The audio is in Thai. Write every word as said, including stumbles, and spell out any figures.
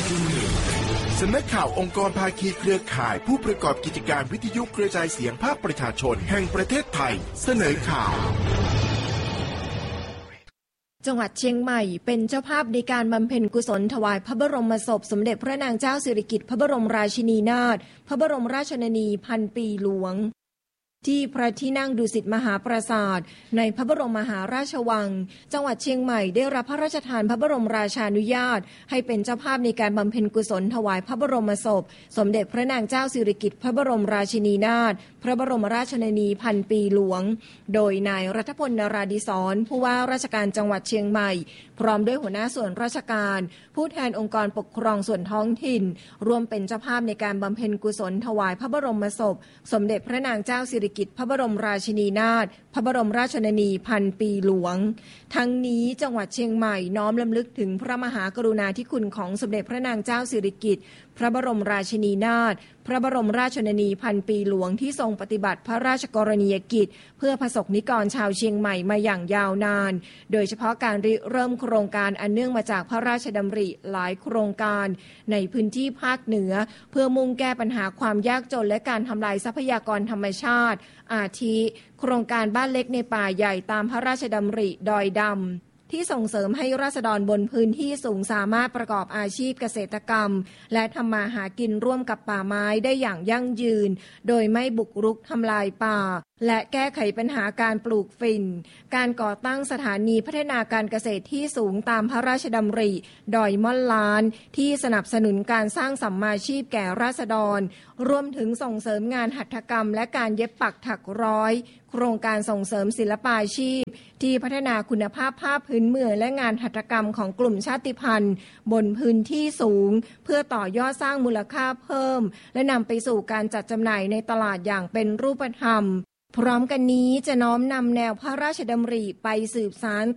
สำนักข่าวองค์กรภาคีเครือข่ายผู้ประกอบกิจการวิทยุกระจายเสียงภาคประชาชนแห่งประเทศไทยเสนอข่าวจังหวัดเชียงใหม่เป็นเจ้าภาพในการบำเพ็ญกุศลถวายพระบรมศพสมเด็จพระนางเจ้าสิริกิติ์พระบรมราชินีนาถพระบรมราชชนนีพันปีหลวงที่พระที่นั่งดุสิตมหาปราสาทในพระบรมมหาราชวังจังหวัดเชียงใหม่ได้รับพระราชทานพระบรมราชานุญาตให้เป็นเจ้าภาพในการบำเพ็ญกุศลถวายพระบรมศพสมเด็จพระนางเจ้าสิริกิติ์พระบรมราชินีนาถพระบรมราชชนนีพันปีหลวงโดยนายรัฐพล นราธิศรผู้ว่าราชการจังหวัดเชียงใหม่พร้อมด้วยหัวหน้าส่วนราชการผู้แทนองค์กรปกครองส่วนท้องถิ่นร่วมเป็นเจ้าภาพในการบำเพ็ญกุศลถวายพระบรมศพสมเด็จพระนางเจ้าสิริกิติ์พระบรมราชินีนาถพระบรมราชชนนีพันปีหลวงทั้งนี้จังหวัดเชียงใหม่น้อมรำลึกถึงพระมหากรุณาธิคุณของสมเด็จพระนางเจ้าสิริกิติ์พระบรมราชินีนาถพระบรมราชชนนีพันปีหลวงที่ทรงปฏิบัติพระราชกรณียกิจเพื่อประสบนิกรชาวเชียงใหม่มาอย่างยาวนานโดยเฉพาะการริเริ่มโครงการอันเนื่องมาจากพระราชดำริหลายโครงการในพื้นที่ภาคเหนือเพื่อมุ่งแก้ปัญหาความยากจนและการทำลายทรัพยากรธรรมชาติอาทิโครงการบ้านเล็กในป่าใหญ่ตามพระราชดำริดอยดำที่ส่งเสริมให้ราษฎรบนพื้นที่สูงสามารถประกอบอาชีพเกษตรกรรมและทำมาหากินร่วมกับป่าไม้ได้อย่างยั่งยืนโดยไม่บุกรุกทำลายป่าและแก้ไขปัญหาการปลูกฝิ่นการก่อตั้งสถานีพัฒนาการเกษตรที่สูงตามพระราชดำริดอยม่อนล้านที่สนับสนุนการสร้างสัมมาชีพแก่ราษฎรรวมถึงส่งเสริมงานหัตถกรรมและการเย็บปักถักร้อยโครงการส่งเสริมศิลปาชีพที่พัฒนาคุณภาพผ้าพื้นเมืองและงานหัตถกรรมของกลุ่มชาติพันธุ์บนพื้นที่สูงเพื่อต่อยอดสร้างมูลค่าเพิ่มและนำไปสู่การจัดจำหน่ายในตลาดอย่างเป็นรูปธรรมพร้อมกันนี้จะน้อมนำแนวพระราชดำริไปสืบสาน